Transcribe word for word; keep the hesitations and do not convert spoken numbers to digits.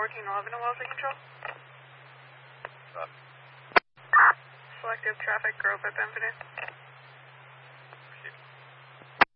fourteen eleven to Wellesley Control. Stop. Selective traffic, Grove at Benvenue.